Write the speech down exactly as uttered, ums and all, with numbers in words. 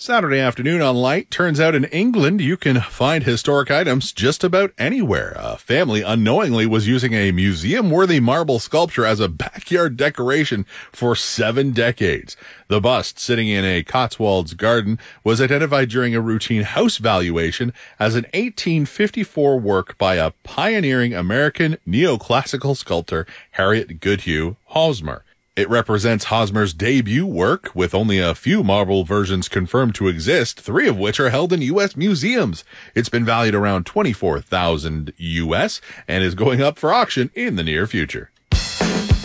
Saturday afternoon on Light. Turns out in England, you can find historic items just about anywhere. A family unknowingly was using a museum-worthy marble sculpture as a backyard decoration for seven decades. The bust, sitting in a Cotswolds garden, was identified during a routine house valuation as an eighteen fifty-four work by a pioneering American neoclassical sculptor, Harriet Goodhue Hosmer. It represents Hosmer's debut work, with only a few marble versions confirmed to exist, three of which are held in U S museums. It's been valued around twenty-four thousand U S and is going up for auction in the near future.